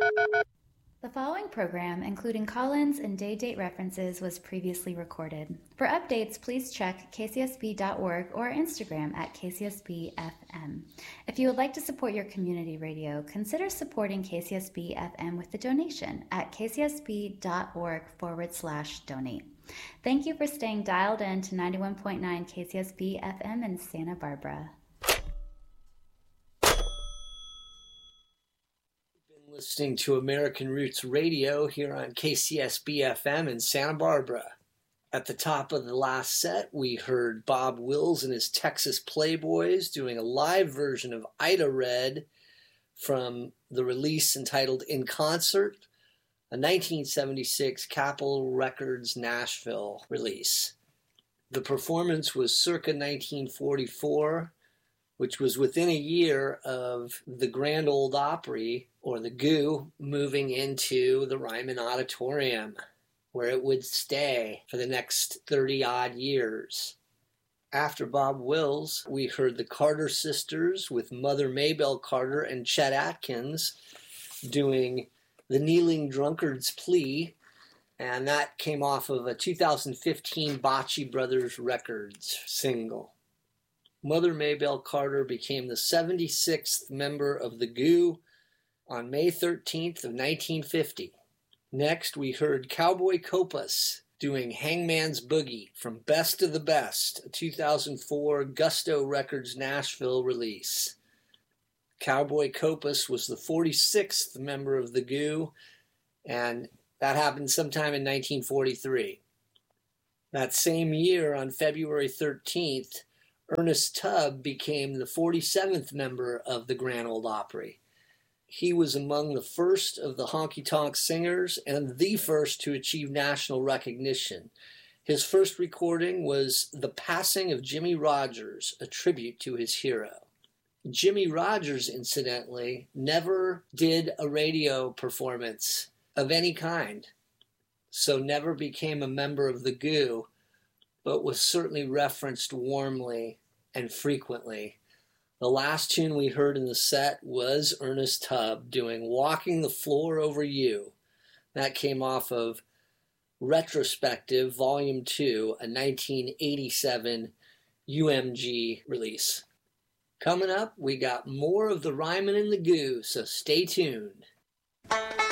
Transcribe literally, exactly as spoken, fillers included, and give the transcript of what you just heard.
The following program, including call-ins and day-date references, was previously recorded. For updates, please check K C S B dot org or Instagram at K C S B F M. If you would like to support your community radio, consider supporting K C S B F M with a donation at kcsb.org forward slash donate. Thank you for staying dialed in to ninety-one point nine K C S B F M in Santa Barbara. Listening to American Roots Radio here on K C S B F M in Santa Barbara. At the top of the last set, we heard Bob Wills and his Texas Playboys doing a live version of Ida Red from the release entitled In Concert, a nineteen seventy-six Capitol Records Nashville release. The performance was circa nineteen forty-four, which was within a year of the Grand Ole Opry, or the G U, moving into the Ryman Auditorium, where it would stay for the next thirty-odd years. After Bob Wills, we heard the Carter Sisters with Mother Maybelle Carter and Chet Atkins doing The Kneeling Drunkard's Plea, and that came off of a two thousand fifteen Bocce Brothers Records single. Mother Maybelle Carter became the seventy-sixth member of the G U on May thirteenth of nineteen fifty. Next, we heard Cowboy Copas doing Hangman's Boogie from Best of the Best, a two thousand four Gusto Records Nashville release. Cowboy Copas was the forty-sixth member of the G U, and that happened sometime in nineteen forty-three. That same year, on February thirteenth, Ernest Tubb became the forty-seventh member of the Grand Ole Opry. He was among the first of the honky-tonk singers and the first to achieve national recognition. His first recording was The Passing of Jimmie Rodgers, a tribute to his hero. Jimmie Rodgers, incidentally, never did a radio performance of any kind, so never became a member of the G U, but was certainly referenced warmly and frequently. The last tune we heard in the set was Ernest Tubb doing Walking the Floor Over You. That came off of Retrospective Volume two, a nineteen eighty-seven U M G release. Coming up, we got more of the Ryman and the G U, so stay tuned.